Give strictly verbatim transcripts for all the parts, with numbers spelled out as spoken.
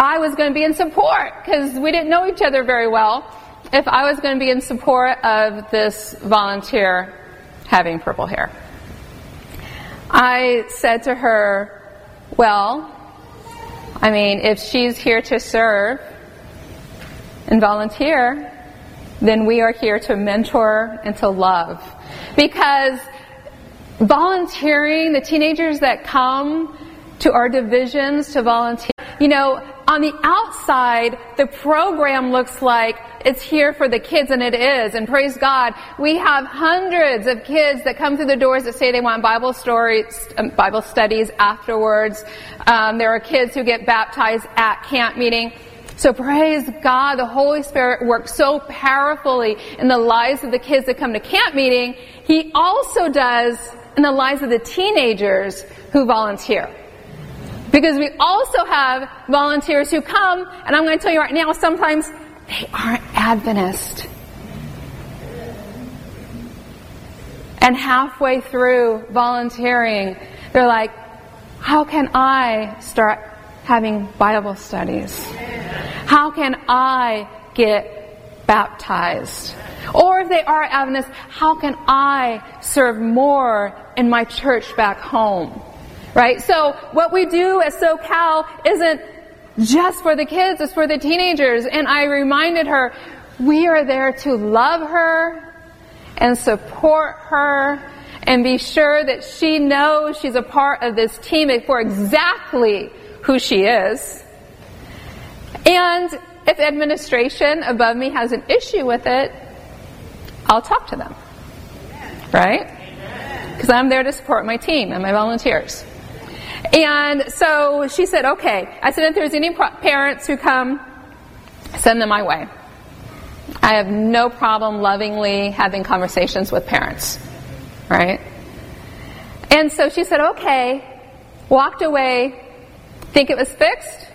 I was going to be in support, because we didn't know each other very well, if I was going to be in support of this volunteer having purple hair. I said to her, well, I mean, if she's here to serve and volunteer, then we are here to mentor and to love. Because volunteering, the teenagers that come to our divisions to volunteer, you know, on the outside, the program looks like it's here for the kids, and it is. And praise God, we have hundreds of kids that come through the doors that say they want Bible stories, Bible studies afterwards. Um, there are kids who get baptized at camp meeting. So praise God, the Holy Spirit works so powerfully in the lives of the kids that come to camp meeting. He also does in the lives of the teenagers who volunteer. Because we also have volunteers who come, and I'm going to tell you right now, sometimes they aren't Adventist. And halfway through volunteering, they're like, how can I start having Bible studies? How can I get baptized? Or if they are Adventists, how can I serve more in my church back home? Right? So what we do at SoCal isn't just for the kids, it's for the teenagers. And I reminded her, we are there to love her and support her and be sure that she knows she's a part of this team for exactly who she is. And if administration above me has an issue with it, I'll talk to them. Right? Because I'm there to support my team and my volunteers. And so she said, okay. I said, if there's any parents who come, send them my way. I have no problem lovingly having conversations with parents. Right? And so she said, okay. Walked away. Think it was fixed?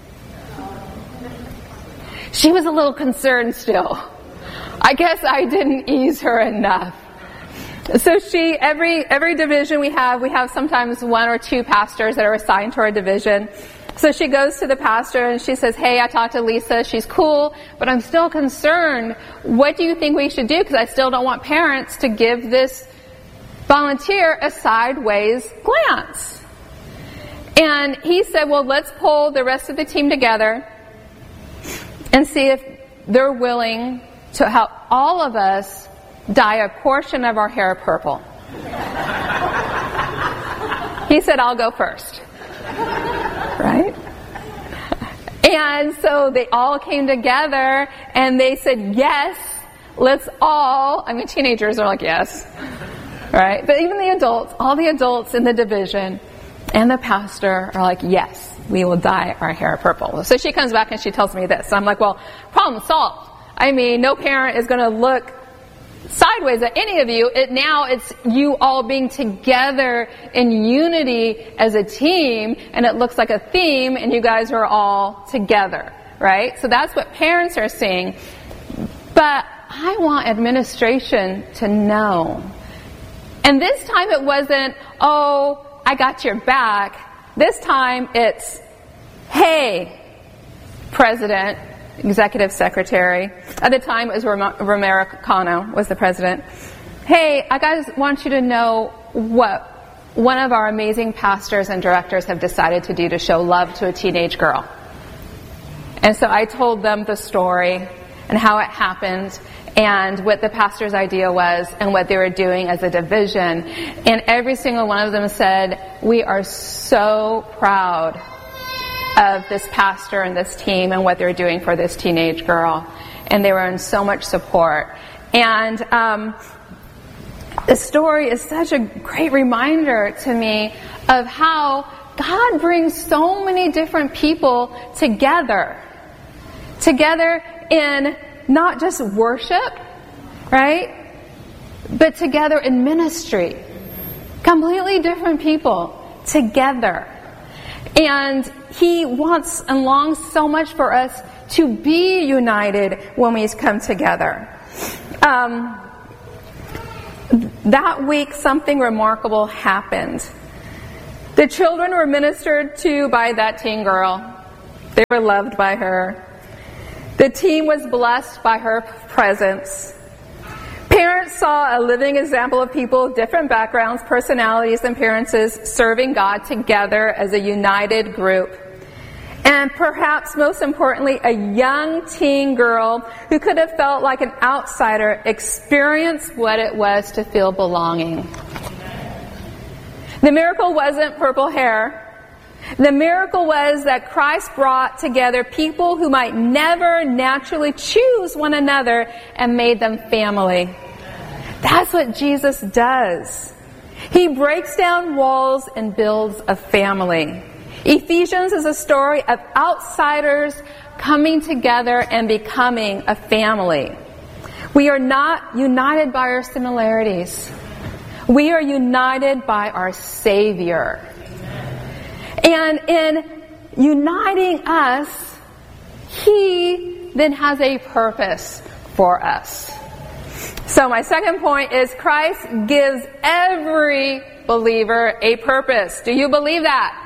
She was a little concerned still. I guess I didn't ease her enough. So she, every every division we have, we have sometimes one or two pastors that are assigned to our division. So she goes to the pastor and she says, hey, I talked to Lisa. She's cool, but I'm still concerned. What do you think we should do? Because I still don't want parents to give this volunteer a sideways glance. And he said, well, let's pull the rest of the team together and see if they're willing to help all of us dye a portion of our hair purple. He said, I'll go first. Right? And so they all came together and they said, yes, let's all, I mean, teenagers are like, yes. Right? But even the adults, all the adults in the division and the pastor are like, yes, we will dye our hair purple. So she comes back and she tells me this. So I'm like, well, problem solved. I mean, no parent is going to look sideways at any of you. It, now it's you all being together in unity as a team, and it looks like a theme, and you guys are all together, right? So that's what parents are seeing. But I want administration to know. And this time it wasn't, oh, I got your back. This time it's, hey, President, Executive Secretary. At the time, it was Romero Cano was the president. Hey, I guys want you to know what one of our amazing pastors and directors have decided to do to show love to a teenage girl. And so I told them the story and how it happened and what the pastor's idea was and what they were doing as a division. And every single one of them said, we are so proud of this pastor and this team and what they're doing for this teenage girl. And they were in so much support. And um, the story is such a great reminder to me of how God brings so many different people together. Together in not just worship, right? But together in ministry. Completely different people together. And He wants and longs so much for us to be united when we come together. Um, that week, something remarkable happened. The children were ministered to by that teen girl. They were loved by her. The team was blessed by her presence. Parents saw a living example of people of different backgrounds, personalities, and appearances serving God together as a united group. And perhaps most importantly, a young teen girl who could have felt like an outsider experienced what it was to feel belonging. The miracle wasn't purple hair. The miracle was that Christ brought together people who might never naturally choose one another and made them family. That's what Jesus does. He breaks down walls and builds a family. Ephesians is a story of outsiders coming together and becoming a family. We are not united by our similarities. We are united by our Savior. And in uniting us, He then has a purpose for us. So my second point is Christ gives every believer a purpose. Do you believe that?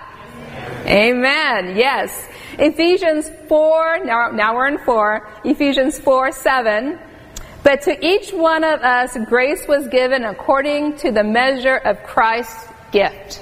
Amen. Yes. Ephesians four, now, now we're in four, Ephesians four, seven. But to each one of us, grace was given according to the measure of Christ's gift.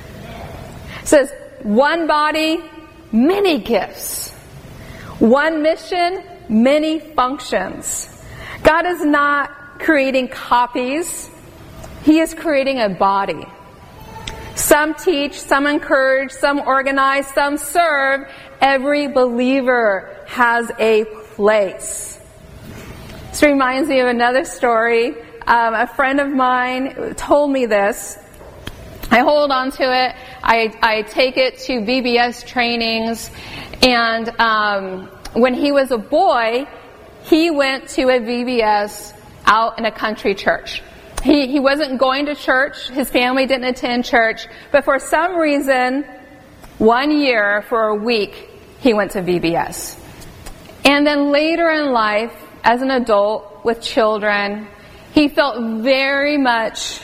It says, one body, many gifts. One mission, many functions. God is not creating copies. He is creating a body. Some teach, some encourage, some organize, some serve. Every believer has a place. This reminds me of another story. Um, a friend of mine told me this. I hold on to it. I, I take it to V B S trainings. And um, when he was a boy, he went to a V B S out in a country church. He, he wasn't going to church. His family didn't attend church. But for some reason, one year, for a week, he went to V B S. And then later in life, as an adult with children, he felt very much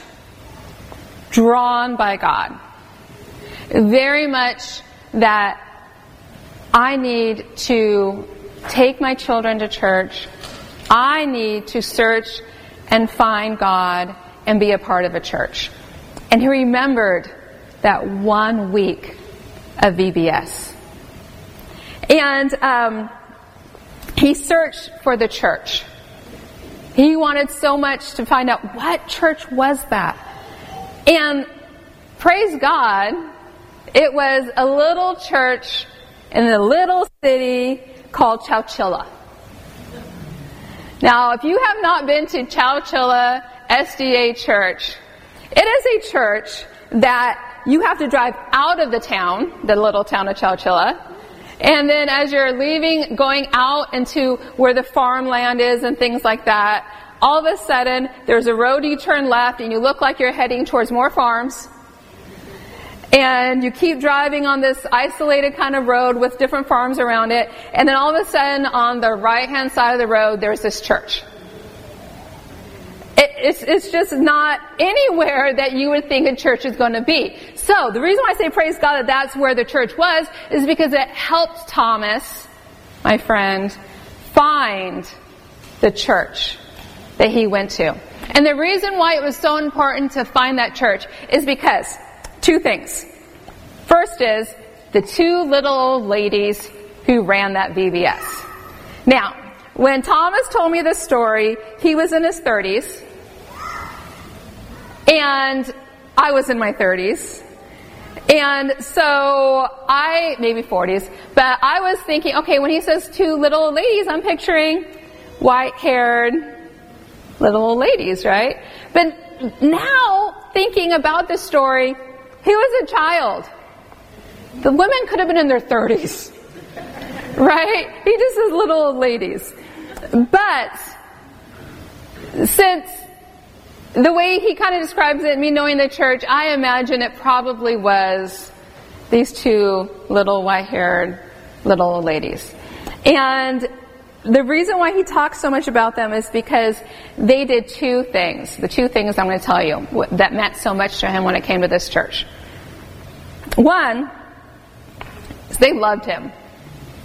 drawn by God. Very much that I need to take my children to church. I need to search and find God and be a part of a church. And he remembered that one week of V B S. And um, he searched for the church. He wanted so much to find out what church was that. And praise God, it was a little church in a little city called Chowchilla. Now, if you have not been to Chowchilla S D A Church, it is a church that you have to drive out of the town, the little town of Chowchilla, and then as you're leaving, going out into where the farmland is and things like that, all of a sudden, there's a road you turn left and you look like you're heading towards more farms. And you keep driving on this isolated kind of road with different farms around it. And then all of a sudden, on the right-hand side of the road, there's this church. It, it's, it's just not anywhere that you would think a church is going to be. So, the reason why I say praise God that that's where the church was is because it helped Thomas, my friend, find the church that he went to. And the reason why it was so important to find that church is because two things. First is the two little old ladies who ran that V B S. Now, when Thomas told me this story, he was in his thirties. And I was in my thirties. And so I, maybe forties, but I was thinking, okay, when he says two little old ladies, I'm picturing white-haired little old ladies, right? But now, thinking about this story, he was a child. The women could have been in their thirties, right? He just says little old ladies. But since the way he kind of describes it, me knowing the church, I imagine it probably was these two little white-haired little old ladies. And the reason why he talks so much about them is because they did two things. The two things I'm going to tell you that meant so much to him when it came to this church. One is they loved him.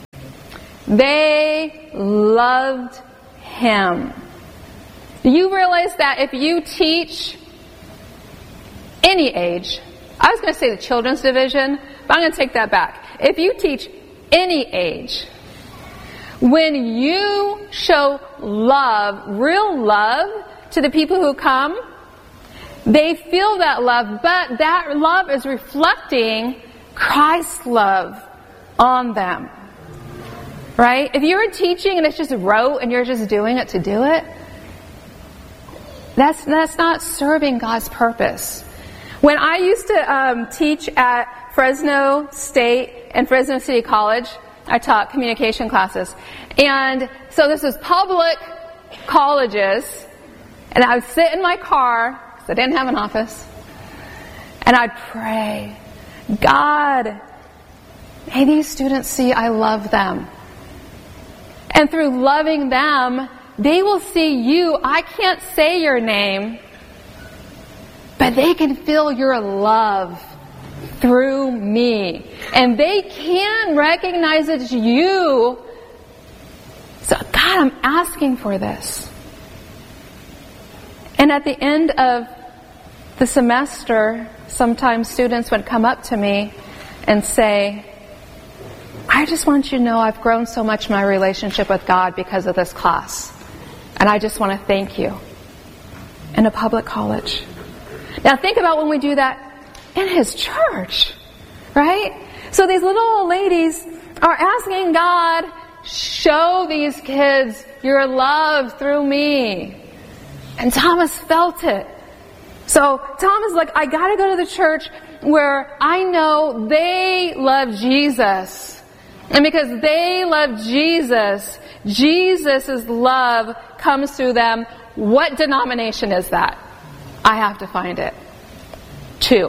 They loved him. Do you realize that if you teach any age, I was going to say the children's division, but I'm going to take that back. If you teach any age, when you show love, real love to the people who come, they feel that love, but that love is reflecting Christ's love on them. Right? If you're teaching and it's just rote and you're just doing it to do it, that's that's not serving God's purpose. When I used to um, teach at Fresno State and Fresno City College, I taught communication classes. And so this was public colleges, and I would sit in my car, because I didn't have an office, and I'd pray, God, may these students see I love them. And through loving them, they will see you. I can't say your name, but they can feel your love through me. And they can recognize it's you. So, God, I'm asking for this. And at the end of the semester, sometimes students would come up to me and say, I just want you to know I've grown so much in my relationship with God because of this class. And I just want to thank you. In a public college. Now think about when we do that in His church. Right? So these little old ladies are asking God, show these kids your love through me. And Thomas felt it. So Thomas is like, I got to go to the church where I know they love Jesus. And because they love Jesus, Jesus' love comes through them. What denomination is that? I have to find it. Two.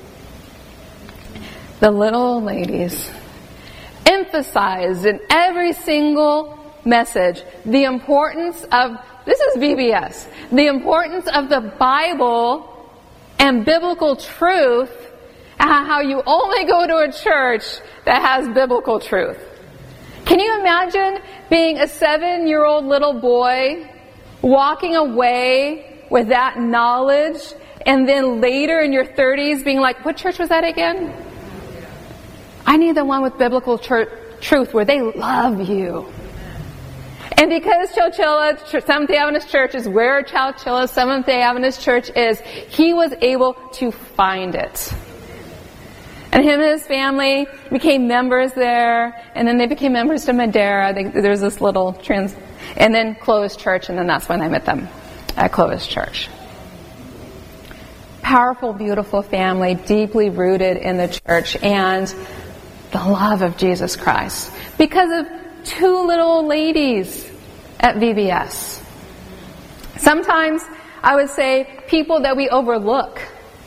The little ladies emphasized in every single message the importance of, this is V B S, the importance of the Bible and biblical truth, and how you only go to a church that has biblical truth. Can you imagine being a seven-year-old little boy walking away with that knowledge, and then later in your thirties being like, what church was that again? I need the one with biblical tr- truth where they love you. And because Chowchilla Seventh-day Adventist Church is where Chowchilla Seventh-day Adventist Church is, he was able to find it. And him and his family became members there, and then they became members to Madera. They, there's this little trans, and then Clovis Church, and then that's when I met them at Clovis Church. Powerful, beautiful family, deeply rooted in the church and the love of Jesus Christ. Because of two little ladies at V B S. Sometimes I would say people that we overlook.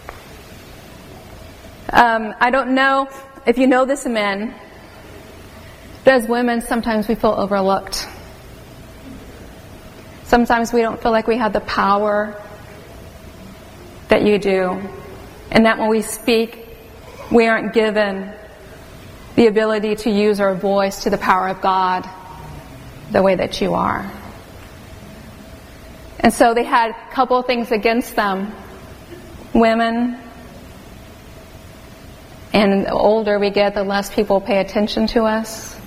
Um, I don't know if you know this, men, but as women, sometimes we feel overlooked. Sometimes we don't feel like we have the power that you do, and that when we speak, we aren't given the ability to use our voice to the power of God the way that you are. And so they had a couple of things against them. Women. And the older we get, the less people pay attention to us.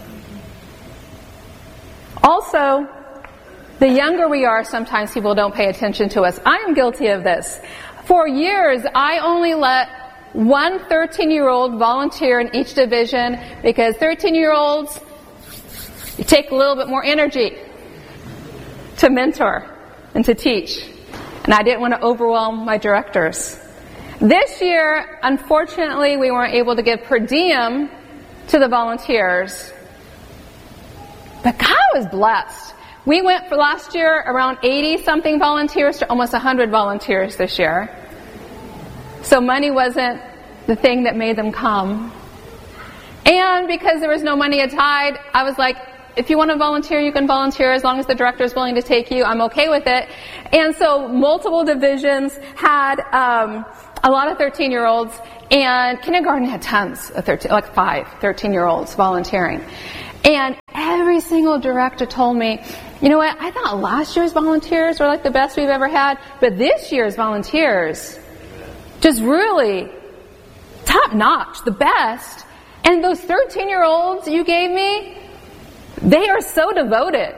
Also, the younger we are, sometimes people don't pay attention to us. I am guilty of this. For years, I only let one thirteen-year-old volunteer in each division because thirteen-year-olds, you take a little bit more energy to mentor and to teach. And I didn't want to overwhelm my directors. This year, unfortunately, we weren't able to give per diem to the volunteers. But God was blessed. We went for last year around eighty-something volunteers to almost one hundred volunteers this year. So money wasn't the thing that made them come. And because there was no money tied, I was like, if you want to volunteer, you can volunteer as long as the director is willing to take you. I'm okay with it. And so multiple divisions had um, a lot of thirteen-year-olds, and kindergarten had tons of thirteen, like five thirteen-year-olds volunteering. And every every single director told me, you know what, I thought last year's volunteers were like the best we've ever had, but this year's volunteers, just really top notch, the best. And those thirteen-year-olds you gave me, they are so devoted.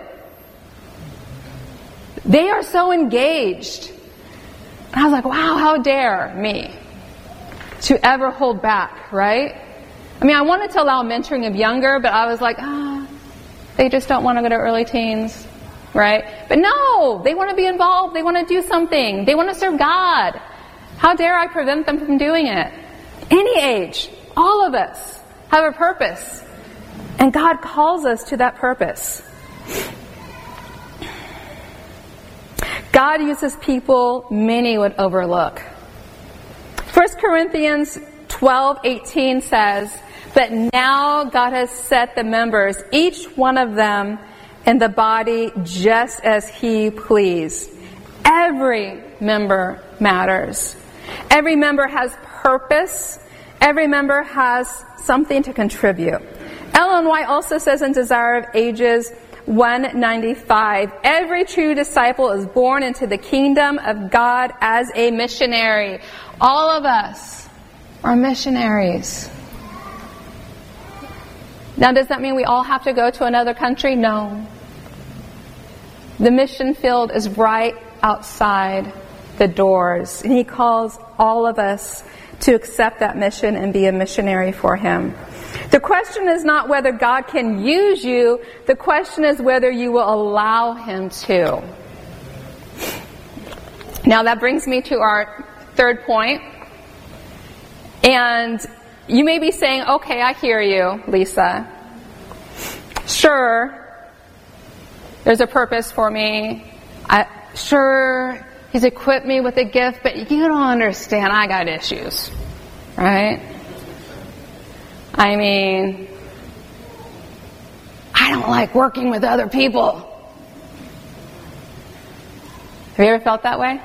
They are so engaged. And I was like, wow, how dare me to ever hold back, right? I mean, I wanted to allow mentoring of younger, but I was like, ah, they just don't want to go to early teens, right? But no, they want to be involved. They want to do something. They want to serve God. How dare I prevent them from doing it? Any age, all of us have a purpose. And God calls us to that purpose. God uses people many would overlook. First Corinthians twelve eighteen says, "But now God has set the members, each one of them, in the body just as He pleased." Every member matters. Every member has purpose. Every member has something to contribute. Ellen White also says in Desire of Ages one ninety-five, every true disciple is born into the kingdom of God as a missionary. All of us are missionaries. Now, does that mean we all have to go to another country? No. The mission field is right outside the doors, and He calls all of us to accept that mission and be a missionary for Him. The question is not whether God can use you. The question is whether you will allow Him to. Now that brings me to our third point. And you may be saying, okay, I hear you, Lisa. Sure, there's a purpose for me. I, sure, He's equipped me with a gift, but you don't understand, I got issues. Right? I mean, I don't like working with other people. Have you ever felt that way?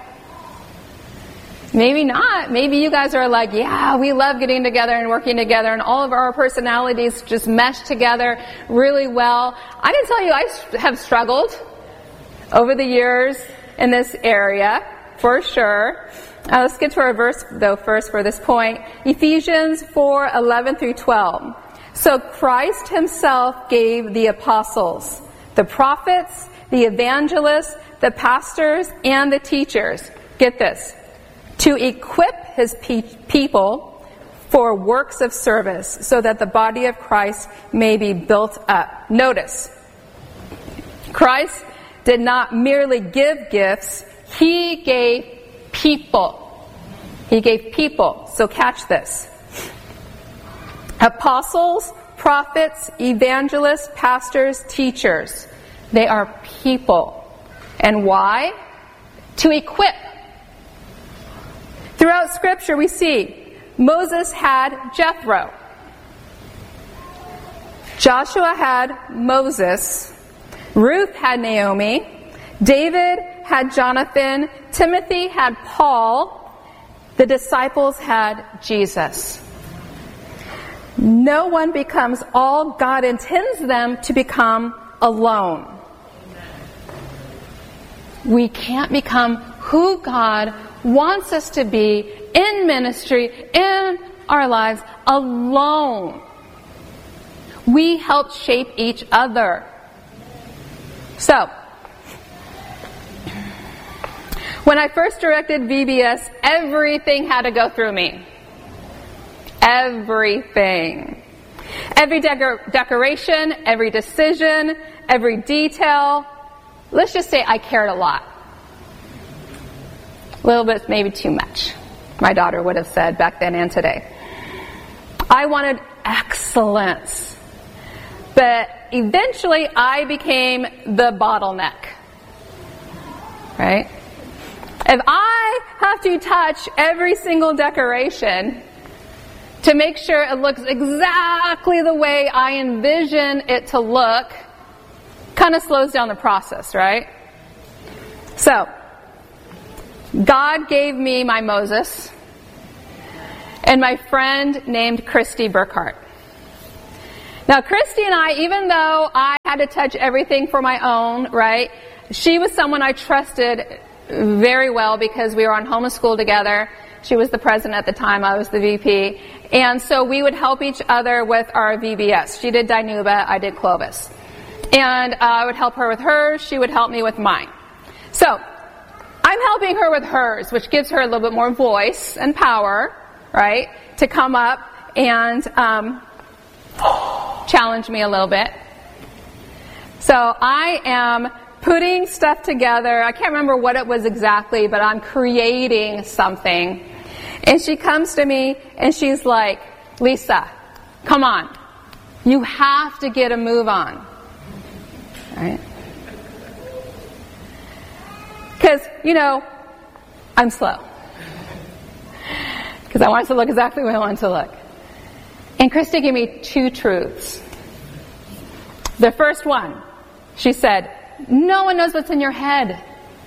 Maybe not. Maybe you guys are like, yeah, we love getting together and working together, and all of our personalities just mesh together really well. I can tell you I have struggled over the years in this area, for sure. Uh, let's get to our verse, though, first for this point. Ephesians four eleven through twelve. So Christ Himself gave the apostles, the prophets, the evangelists, the pastors, and the teachers. Get this. To equip His pe- people for works of service, so that the body of Christ may be built up. Notice, Christ did not merely give gifts, He gave people. He gave people. So catch this. Apostles, prophets, evangelists, pastors, teachers. They are people. And why? To equip. Throughout Scripture we see Moses had Jethro. Joshua had Moses. Ruth had Naomi. David had Jonathan. Timothy had Paul. The disciples had Jesus. No one becomes all God intends them to become alone. We can't become who God wants us to be in ministry, in our lives, alone. We help shape each other. So, when I first directed V B S, everything had to go through me. Everything. Every decor- decoration, every decision, every detail. Let's just say I cared a lot. A little bit, maybe too much, my daughter would have said back then and today. I wanted excellence. But eventually I became the bottleneck. Right? If I have to touch every single decoration to make sure it looks exactly the way I envision it to look, kind of slows down the process, right? So, God gave me my Moses and my friend named Christy Burkhart. Now, Christy and I, even though I had to touch everything for my own, right? She was someone I trusted very well because we were on homeschool together. She was the president at the time, I was the V P. And so we would help each other with our V B S. She did Dinuba, I did Clovis. And uh, I would help her with hers, she would help me with mine. So, I'm helping her with hers, which gives her a little bit more voice and power, right, to come up and um, challenge me a little bit. So I am putting stuff together. I can't remember what it was exactly, but I'm creating something. And she comes to me and she's like, Lisa, come on. You have to get a move on. Right? Because, you know, I'm slow. Because I want it to look exactly the way I want it to look. And Christy gave me two truths. The first one, she said, no one knows what's in your head.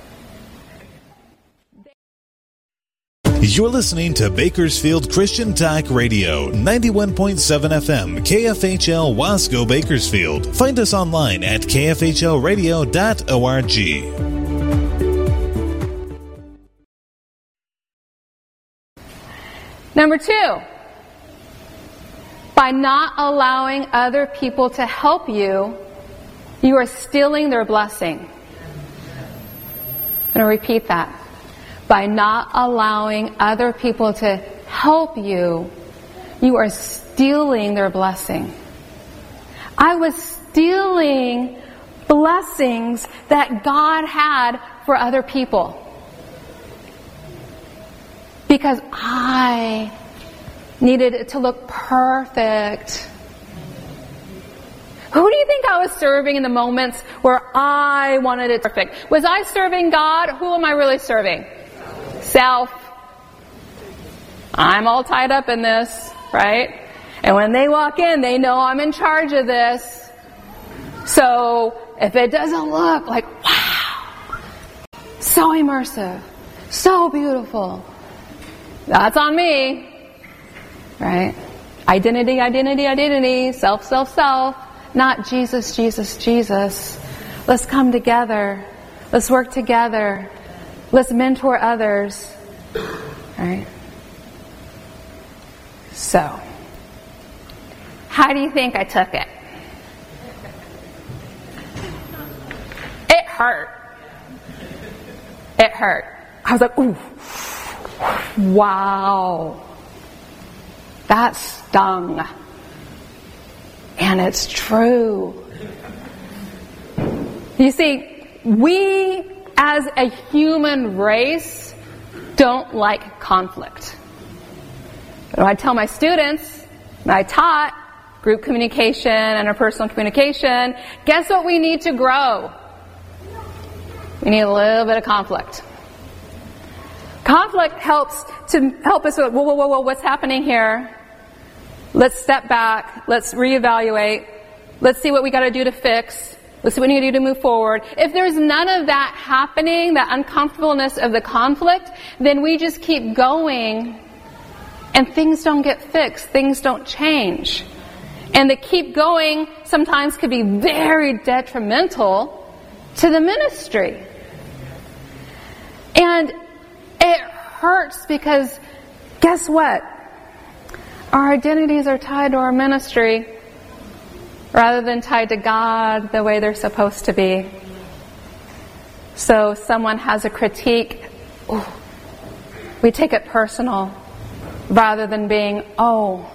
You're listening to Bakersfield Christian Talk Radio, ninety-one point seven F M, K F H L Wasco Bakersfield. Find us online at k f h l radio dot org. Number two, by not allowing other people to help you, you are stealing their blessing. I'm going to repeat that. By not allowing other people to help you, you are stealing their blessing. I was stealing blessings that God had for other people. Because I needed it to look perfect. Who do you think I was serving in the moments where I wanted it perfect? Was I serving God? Who am I really serving? Self. I'm all tied up in this, right? And when they walk in, they know I'm in charge of this. So if it doesn't look like, wow, so immersive, so beautiful, that's on me, right? Identity, identity, identity, self, self, self, not Jesus, Jesus, Jesus. Let's come together. Let's work together. Let's mentor others. All right? So, how do you think I took it? It hurt. It hurt. I was like, ooh, wow. That stung. And it's true. You see, we as a human race don't like conflict. But when I tell my students, when I taught group communication and interpersonal communication, guess what we need to grow? We need a little bit of conflict. Conflict helps to help us with, whoa, whoa, whoa, whoa, what's happening here? Let's step back. Let's reevaluate. Let's see what we got to do to fix. Let's see what we need to do to move forward. If there's none of that happening, that uncomfortableness of the conflict, then we just keep going and things don't get fixed. Things don't change. And the keep going sometimes could be very detrimental to the ministry. And it hurts because guess what? Our identities are tied to our ministry rather than tied to God the way they're supposed to be. So someone has a critique, ooh, we take it personal rather than being, oh,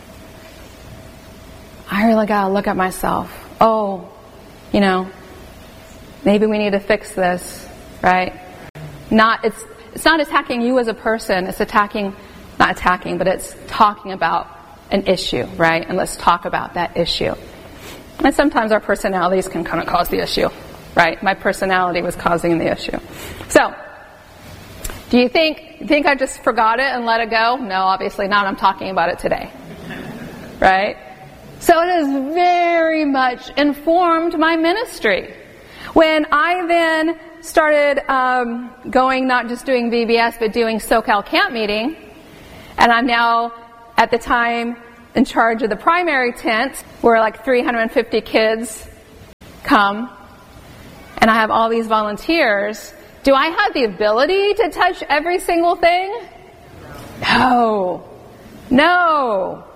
I really gotta look at myself. Oh, you know, maybe we need to fix this, right? Not it's it's not attacking you as a person, it's attacking not attacking, but it's talking about an issue, right? And let's talk about that issue. And sometimes our personalities can kind of cause the issue, right? My personality was causing the issue. So, do you think, you think I just forgot it and let it go? No, obviously not. I'm talking about it today, right? So it has very much informed my ministry. When I then started um, going, not just doing V B S, but doing SoCal Camp Meeting, and I'm now, at the time, in charge of the primary tent. We're like three hundred fifty kids come, and I have all these volunteers, do I have the ability to touch every single thing? No. No.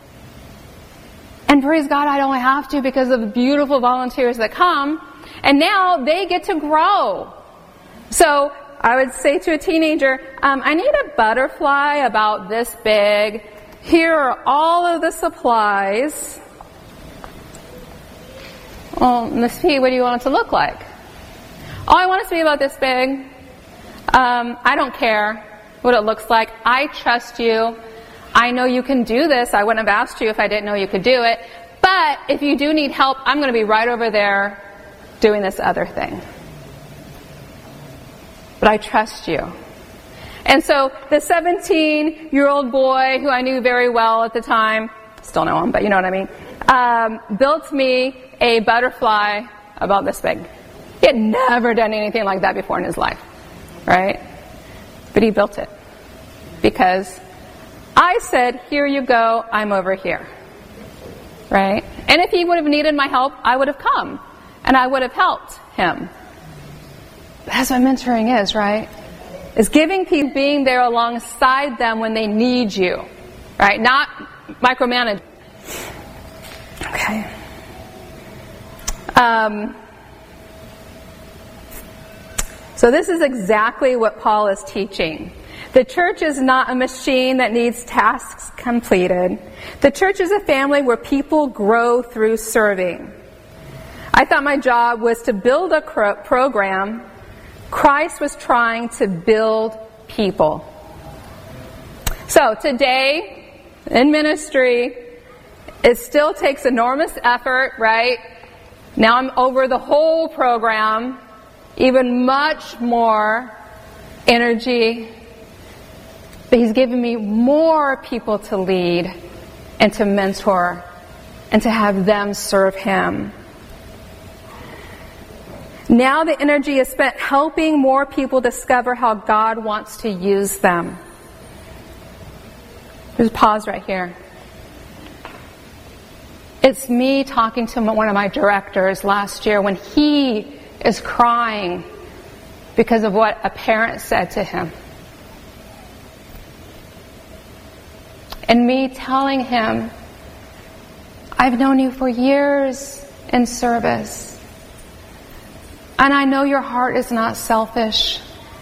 And praise God, I don't have to because of the beautiful volunteers that come. And now they get to grow. So I would say to a teenager, um, I need a butterfly about this big. Here are all of the supplies. Well, Miss P, what do you want it to look like? Oh, I want it to be about this big. Um, I don't care what it looks like. I trust you. I know you can do this. I wouldn't have asked you if I didn't know you could do it. But if you do need help, I'm going to be right over there doing this other thing. But I trust you. And so the seventeen-year-old boy, who I knew very well at the time, still know him, but you know what I mean, um, built me a butterfly about this big. He had never done anything like that before in his life, right? But he built it because I said, here you go, I'm over here, right? And if he would have needed my help, I would have come and I would have helped him. That's what mentoring is, right? Is giving people, being there alongside them when they need you, right? Not micromanage. Okay. Um, so this is exactly what Paul is teaching. The church is not a machine that needs tasks completed. The church is a family where people grow through serving. I thought my job was to build a program. Christ was trying to build people. So today, in ministry, it still takes enormous effort, right? Now I'm over the whole program, even much more energy. But He's given me more people to lead and to mentor and to have them serve Him. Now the energy is spent helping more people discover how God wants to use them. Just pause right here. It's me talking to one of my directors last year when he is crying because of what a parent said to him. And me telling him, I've known you for years in service. And I know your heart is not selfish.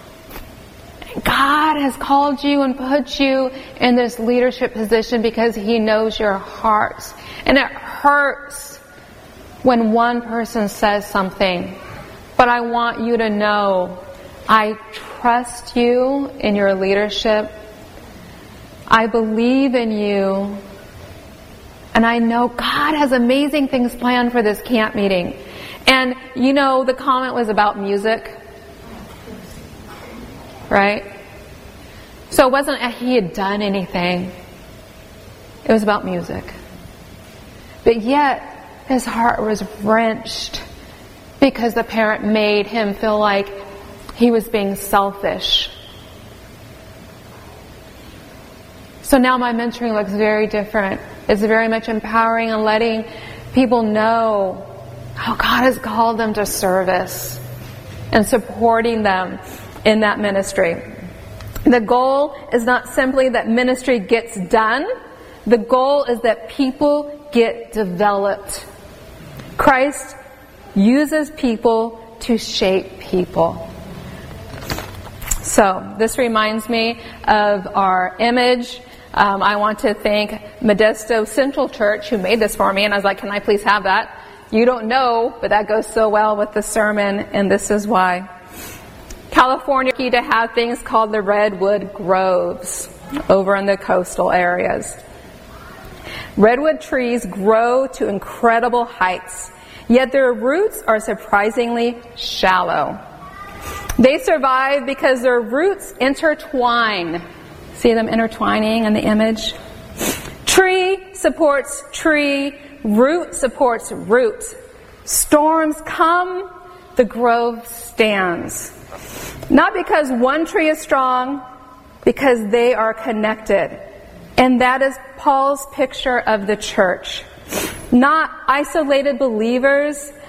God has called you and put you in this leadership position because He knows your heart. And it hurts when one person says something. But I want you to know, I trust you in your leadership. I believe in you. And I know God has amazing things planned for this camp meeting. And, you know, the comment was about music. Right? So it wasn't that he had done anything. It was about music. But yet, his heart was wrenched because the parent made him feel like he was being selfish. So now my mentoring looks very different. It's very much empowering and letting people know how God has called them to service and supporting them in that ministry. The goal is not simply that ministry gets done. The goal is that people get developed. Christ uses people to shape people. So this reminds me of our image. Um, I want to thank Modesto Central Church who made this for me, and I was like, can I please have that? You don't know, but that goes so well with the sermon, and this is why. California key to have things called the redwood groves over in the coastal areas. Redwood trees grow to incredible heights, yet their roots are surprisingly shallow. They survive because their roots intertwine. See them intertwining in the image? Tree supports tree, root supports root. Storms come, the grove stands. Not because one tree is strong, because they are connected. And that is Paul's picture of the church. Not isolated believers,